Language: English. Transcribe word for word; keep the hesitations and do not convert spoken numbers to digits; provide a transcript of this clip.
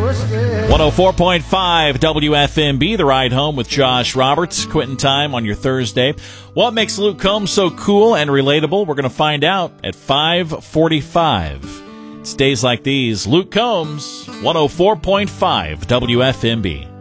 one oh four point five W F M B, The Ride Home with Josh Roberts. Quitting time on your Thursday. What makes Luke Combs so cool and relatable? We're going to find out at five forty-five. It's days like these. Luke Combs, one oh four point five W F M B.